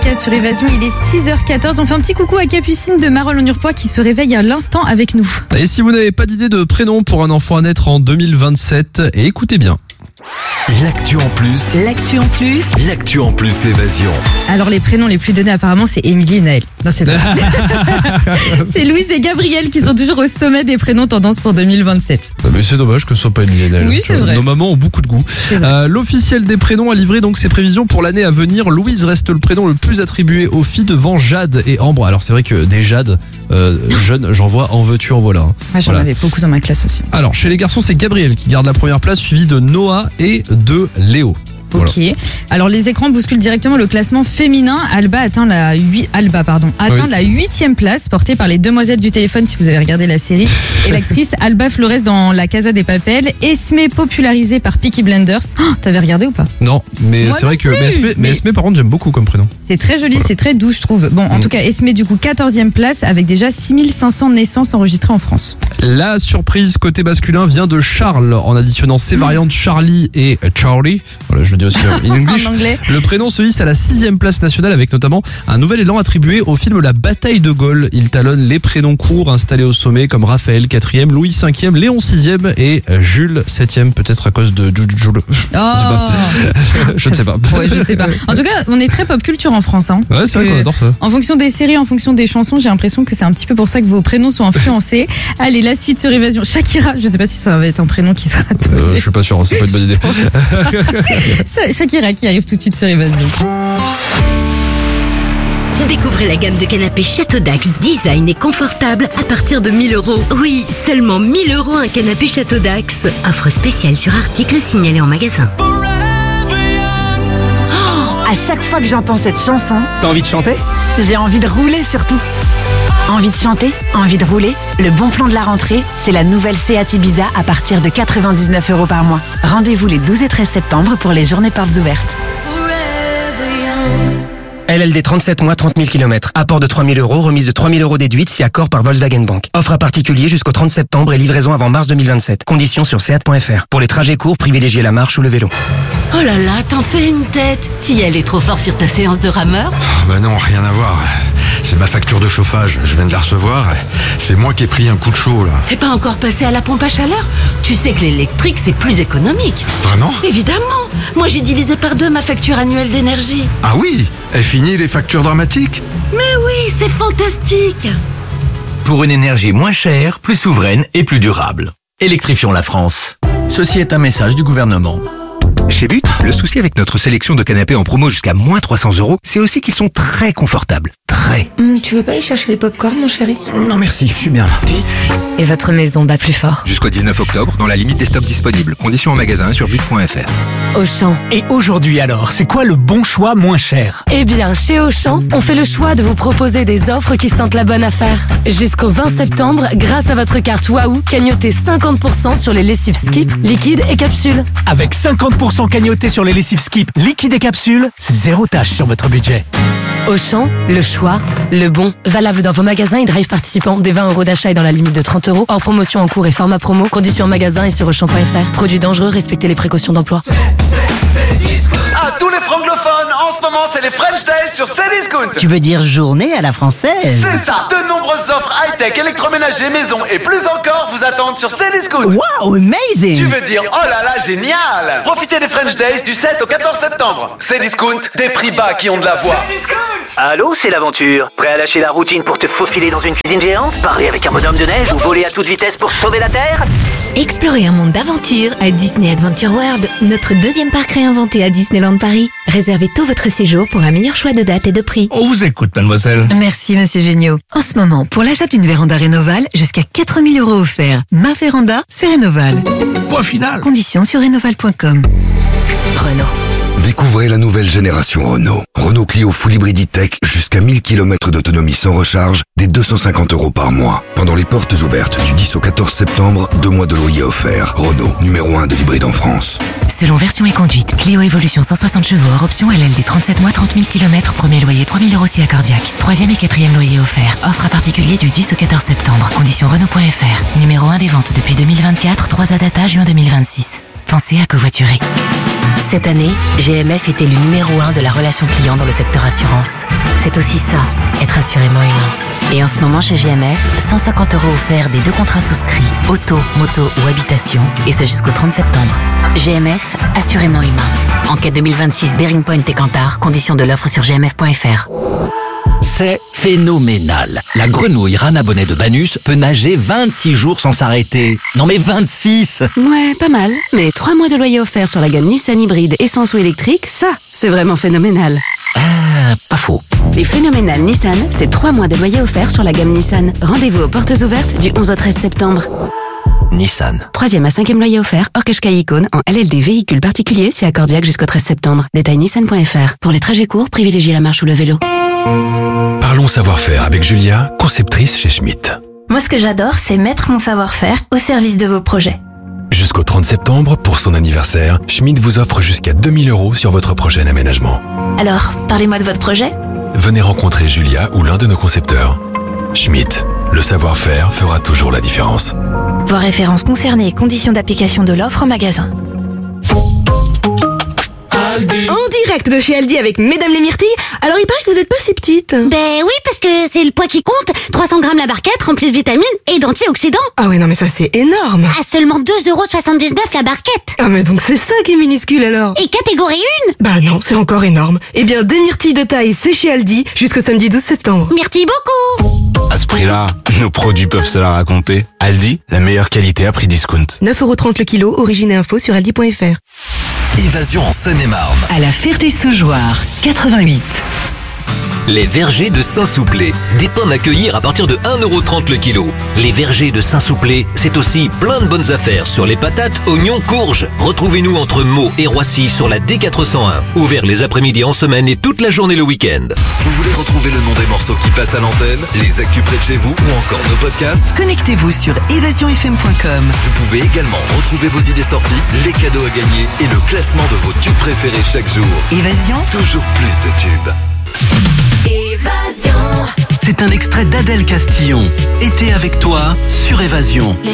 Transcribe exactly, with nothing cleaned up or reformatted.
Sur Évasion, il est six heures quatorze. On fait un petit coucou à Capucine de Marolles-en-Urpois qui se réveille à l'instant avec nous. Et si vous n'avez pas d'idée de prénom pour un enfant à naître en deux mille vingt-sept, écoutez bien. L'actu en plus. L'actu en plus. L'actu en plus Évasion. Alors les prénoms les plus donnés apparemment c'est Émilie et Naël. Non c'est pas. C'est Louise et Gabriel qui sont toujours au sommet des prénoms tendance pour deux mille vingt-sept. Mais c'est dommage que ce soit pas Émilie et Naël. Oui c'est vrai. Nos mamans ont beaucoup de goût. Euh, L'officiel des prénoms a livré donc ses prévisions pour l'année à venir. Louise reste le prénom le plus attribué aux filles devant Jade et Ambre. Alors c'est vrai que des Jade euh, jeunes, j'en vois en veux-tu en voilà. Moi j'en voilà. avais beaucoup dans ma classe aussi. Alors chez les garçons c'est Gabriel qui garde la première place suivi de Noah et de Léo. Ok. Voilà. Alors les écrans bousculent directement le classement féminin. Alba atteint la huit Alba pardon atteint Oui. la huitième place, portée par les Demoiselles du téléphone si vous avez regardé la série, et l'actrice Alba Flores dans La Casa des Papel. Esmé popularisée par Peaky Blinders. Oh, t'avais regardé ou pas? Non, mais Moi c'est non vrai que plus, mais Esmé, mais mais- Esmé, par contre j'aime beaucoup comme prénom. C'est très joli, Voilà. c'est très doux je trouve. Bon en Mm. tout cas Esmé du coup quatorzième place avec déjà six mille cinq cents naissances enregistrées en France. La surprise côté masculin vient de Charles en additionnant ses variantes Charlie et Charlie. Voilà, je le dis aussi en English. En anglais. Le prénom se hisse à la sixième place nationale avec notamment un nouvel élan attribué au film La Bataille de Gaulle. Il talonne les prénoms courts installés au sommet comme Raphaël quatrième, Louis cinquième, Léon sixième et Jules septième, peut-être à cause de Jules. Jules. Oh. Je ne sais pas. Ouais, je sais pas. En tout cas, on est très pop culture en France. Hein, Ouais, Parce c'est vrai que qu'on adore ça. En fonction des séries, en fonction des chansons, j'ai l'impression que c'est un petit peu pour ça que vos prénoms sont influencés. Allez, la suite sur Évasion. Shakira, je sais pas si ça va être un prénom qui sera donné. Euh, je suis pas sûr, hein, c'est pas une bonne idée. Ça, Shakira qui arrive tout de suite sur Évasion. Découvrez la gamme de canapés Château Dax, design et confortable à partir de mille euros. Oui, seulement mille euros un canapé Château Dax. Offre spéciale sur article signalé en magasin. À chaque fois que j'entends cette chanson, T'as envie de chanter? j'ai envie de rouler surtout. Envie de chanter, envie de rouler. Le bon plan de la rentrée, c'est la nouvelle Seat Ibiza à partir de quatre-vingt-dix-neuf euros par mois. Rendez-vous les douze et treize septembre pour les journées portes ouvertes. L L D trente-sept mois, trente mille kilomètres. Apport de trois mille euros, remise de trois mille euros déduite si accord par Volkswagen Bank. Offre à particulier jusqu'au trente septembre et livraison avant mars deux mille vingt-sept. Conditions sur seat point f r. Pour les trajets courts, privilégiez la marche ou le vélo. Oh là là, t'en fais une tête. T'y es allé trop fort sur ta séance de rameur? Bah non, rien à voir. C'est ma facture de chauffage, je viens de la recevoir. C'est moi qui ai pris un coup de chaud là. T'es pas encore passé à la pompe à chaleur? Tu sais que l'électrique c'est plus économique. Vraiment? Évidemment. Moi j'ai divisé par deux ma facture annuelle d'énergie. Ah oui? Est fini les factures dramatiques? Mais oui, c'est fantastique. Pour une énergie moins chère, plus souveraine et plus durable. Électrifions la France. Ceci est un message du gouvernement. Chez But, le souci avec notre sélection de canapés en promo jusqu'à moins trois cents euros, c'est aussi qu'ils sont très confortables. Très. tu veux pas aller chercher les pop-corn, mon chéri? Non merci, je suis bien là. Et votre maison bat plus fort. Jusqu'au dix-neuf octobre, dans la limite des stocks disponibles. Conditions en magasin sur but point f r. Auchan. Et aujourd'hui alors, c'est quoi le bon choix moins cher? Eh bien, chez Auchan, on fait le choix de vous proposer des offres qui sentent la bonne affaire. Jusqu'au vingt septembre, grâce à votre carte Wahoo, cagnotez cinquante pour cent sur les lessives Skip, liquides et capsules. Avec cinquante pour cent cagnoté sur les lessives Skip, liquide et capsules, c'est zéro tâche sur votre budget. Auchan, le choix, le bon. Valable dans vos magasins et drive participants. Des vingt euros d'achat et dans la limite de trente euros. Hors promotion en cours et format promo. Conditions en magasin et sur auchan point f r. Produits dangereux, respectez les précautions d'emploi. À tous les francophones, en ce moment c'est les French Days sur Cdiscount. Tu veux dire journée à la française? C'est ça. De nombreuses offres high-tech, électroménager, maison et plus encore vous attendent sur Cdiscount. Wow, amazing! Tu veux dire, oh là là, génial! Profitez des French Days du sept au quatorze septembre. Cdiscount, des prix bas qui ont de la voix. Allô, c'est l'aventure. Prêt à lâcher la routine pour te faufiler dans une cuisine géante? Parler avec un bonhomme de neige ou voler à toute vitesse pour sauver la Terre? Explorez un monde d'aventure à Disney Adventure World, notre deuxième parc réinventé à Disneyland Paris. Réservez tôt votre séjour pour un meilleur choix de date et de prix. On vous écoute, mademoiselle. Merci, monsieur Géniaud. En ce moment, pour l'achat d'une véranda Rénoval, jusqu'à quatre mille euros offerts. Ma véranda, c'est Rénoval. Point final. Conditions sur rénoval point com. Renault. Découvrez la nouvelle génération Renault. Renault Clio Full Hybrid Tech jusqu'à mille kilomètres d'autonomie sans recharge, dès deux cent cinquante euros par mois. Pendant les portes ouvertes du dix au quatorze septembre, deux mois de loyer offerts. Renault, numéro un de l'hybride en France. Selon version et conduite, Clio Evolution cent soixante chevaux hors option L L D trente-sept mois, trente mille kilomètres, premier loyer trois mille euros si accordiaque. Troisième et quatrième loyer offert. Offre à particulier du dix au quatorze septembre. Conditions Renault point f r. Numéro un des ventes depuis deux mille vingt-quatre, trois à data juin deux mille vingt-six. Pensez à covoiturer. Cette année, G M F est élu numéro un de la relation client dans le secteur assurance. C'est aussi ça, être assurément humain. Et en ce moment chez G M F, cent cinquante euros offerts des deux contrats souscrits, auto, moto ou habitation, et ce jusqu'au trente septembre. G M F, assurément humain. Enquête deux mille vingt-six, Bearing Point et Kantar, conditions de l'offre sur g m f point f r. C'est phénoménal. La grenouille rana bonnet de Banus peut nager vingt-six jours sans s'arrêter. Non mais vingt-six! Ouais, pas mal. Mais trois mois de loyer offert sur la gamme Nissan hybride essence ou électrique, ça, c'est vraiment phénoménal. Ah, pas faux. Les phénoménales Nissan, c'est trois mois de loyer offert sur la gamme Nissan. Rendez-vous aux portes ouvertes du onze au treize septembre. Nissan. Troisième à cinquième loyer offert, hors Qashqai Icône, en L L D véhicule particulier, si accordiaque jusqu'au treize septembre. Détail nissan point f r. Pour les trajets courts, privilégiez la marche ou le vélo. Parlons savoir-faire avec Julia, conceptrice chez Schmitt. Moi, ce que j'adore, c'est mettre mon savoir-faire au service de vos projets. Jusqu'au trente septembre, pour son anniversaire, Schmitt vous offre jusqu'à deux mille euros sur votre prochain aménagement. Alors, parlez-moi de votre projet. Venez rencontrer Julia ou l'un de nos concepteurs. Schmitt, le savoir-faire fera toujours la différence. Voir références concernées et conditions d'application de l'offre en magasin. En direct de chez Aldi avec Mesdames les Myrtilles. Alors il paraît que vous êtes pas si petite. Ben oui, parce que c'est le poids qui compte. trois cents grammes la barquette, remplie de vitamines et d'antioxydants. Ah ouais, non mais ça c'est énorme. À seulement deux euros soixante-dix-neuf la barquette. Ah mais donc c'est ça qui est minuscule alors. Et catégorie un. Bah non, c'est encore énorme. Eh bien, des myrtilles de taille, c'est chez Aldi jusqu'au samedi douze septembre. Myrtilles beaucoup. À ce prix-là, nos produits peuvent se la raconter. Aldi, la meilleure qualité à prix discount. neuf euros trente le kilo, origine et info sur aldi point f r. Évasion en Seine-et-Marne. À la Ferté-Saugeoire, quatre-vingt-huit. Les vergers de Saint-Souplé. Des pommes à cueillir à partir de un euro trente le kilo. Les vergers de Saint-Souplé, c'est aussi plein de bonnes affaires sur les patates, oignons, courges. Retrouvez-nous entre Meaux et Roissy sur la D quatre cent un. Ouvert les après-midi en semaine et toute la journée le week-end. Vous voulez retrouver le nom des morceaux qui passent à l'antenne, les actus près de chez vous ou encore nos podcasts? Connectez-vous sur évasion f m point com. Vous pouvez également retrouver vos idées sorties, les cadeaux à gagner et le classement de vos tubes préférés chaque jour. Évasion, toujours plus de tubes. Évasion. C'est un extrait d'Adèle Castillon. Été avec toi sur Évasion.